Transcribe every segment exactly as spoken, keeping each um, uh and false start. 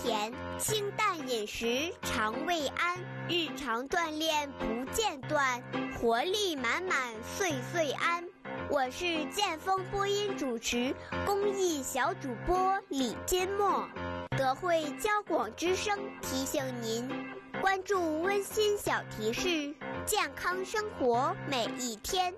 甜，清淡饮食肠胃安，日常锻炼不间断，活力满满岁岁安。我是剑锋播音主持公益小主播李金墨，德惠交广之声提醒您关注温馨小提示，健康生活每一天。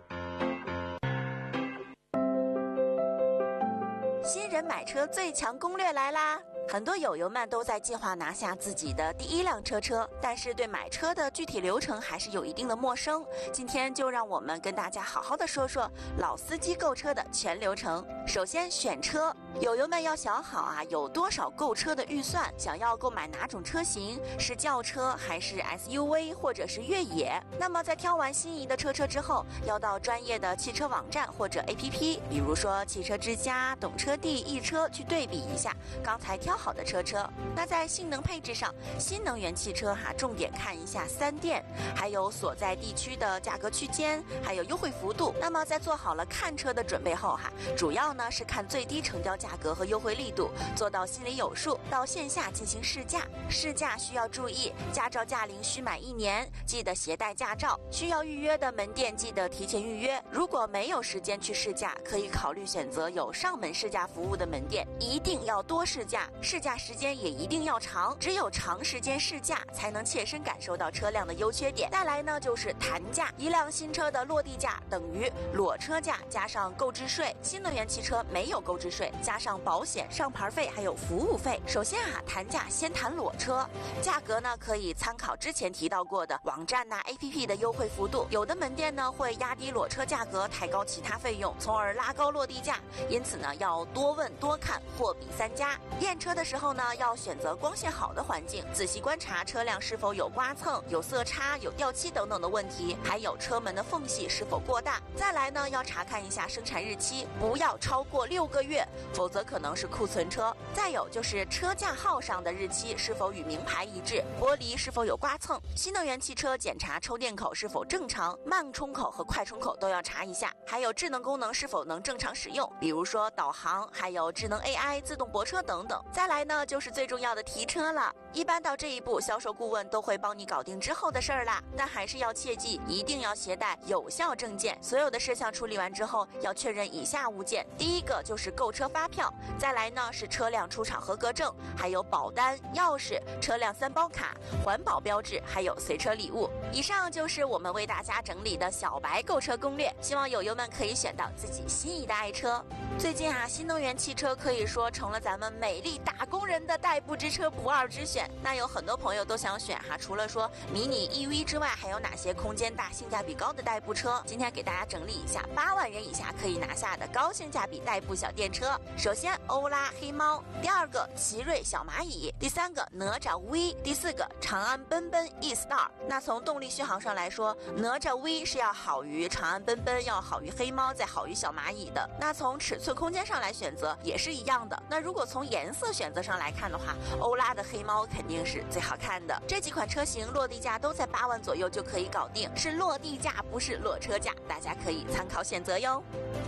新人买车最强攻略来啦！很多友友们都在计划拿下自己的第一辆车车，但是对买车的具体流程还是有一定的陌生。今天就让我们跟大家好好的说说老司机购车的全流程。首先选车，友友们要想好啊，有多少购车的预算，想要购买哪种车型，是轿车还是 S U V 或者是越野。那么在挑完心仪的车车之后，要到专业的汽车网站或者 A P P， 比如说汽车之家、懂车帝、易车去对比一下刚才挑好的车车。那在性能配置上，新能源汽车哈、啊，重点看一下三电，还有所在地区的价格区间，还有优惠幅度。那么在做好了看车的准备后哈、啊，主要呢是看最低成交价格和优惠力度，做到心里有数，到线下进行试驾。试驾需要注意，驾照驾龄需满一年，记得携带驾照。需要预约的门店记得提前预约。如果没有时间去试驾，可以考虑选择有上门试驾服务的门店，一定要多试驾，试驾时间也一定要长，只有长时间试驾才能切身感受到车辆的优缺点。再来呢就是谈价，一辆新车的落地价等于裸车价加上购置税，新能源汽车没有购置税，加上保险、上牌费还有服务费。首先啊，谈价先谈裸车，价格呢可以参考之前提到过的网站呐、啊、A P P 的优惠幅度，有的门店呢会压低裸车价格，抬高其他费用，从而拉高落地价。因此呢，要多问多看，货比三家。验车的时候呢，要选择光线好的环境，仔细观察车辆是否有刮蹭、有色差、有掉漆等等的问题，还有车门的缝隙是否过大。再来呢，要查看一下生产日期，不要超过六个月，否则可能是库存车。再有就是车架号上的日期是否与名牌一致，玻璃是否有刮蹭。新能源汽车检查抽电口是否正常，慢充口和快充口都要查一下，还有智能功能是否能正常使用，比如说导航，还有智能 A I、自动泊车等等。再来呢，就是最重要的提车了。一般到这一步，销售顾问都会帮你搞定之后的事儿啦。但还是要切记，一定要携带有效证件。所有的事项处理完之后，要确认以下物件：第一个就是购车发票，再来呢是车辆出厂合格证，还有保单、钥匙、车辆三包卡、环保标志，还有随车礼物。以上就是我们为大家整理的小白购车攻略，希望友友们可以选到自己心仪的爱车。最近啊，新能源汽车可以说成了咱们美丽打工人的代步之车不二之选。那有很多朋友都想选哈，除了说迷你 E V 之外，还有哪些空间大、性价比高的代步车？今天给大家整理一下八万元以下可以拿下的高性价比代步小电车。首先，欧拉黑猫；第二个，奇瑞小蚂蚁；第三个，哪吒 V；第四个，长安奔奔 E-Star。那从动力续航上来说，哪吒 V 是要好于长安奔奔，要好于黑猫，再好于小蚂蚁的。那从尺寸空间上来选择也是一样的。那如果从颜色选择上来看的话，欧拉的黑猫肯定是最好看的。这几款车型落地价都在八万左右就可以搞定，是落地价，不是裸车价，大家可以参考选择哟。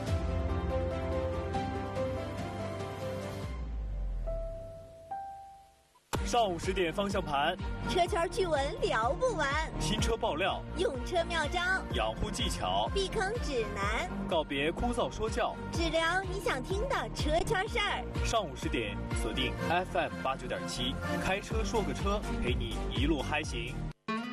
上午十点方向盘， 车圈趣闻聊不完， 新车爆料， 用车妙招， 养护技巧， 避坑指南， 告别枯燥说教， 只聊你想听的车圈事儿。 上午十点锁定 F M 八九点七，开车说个车，陪你一路嗨行。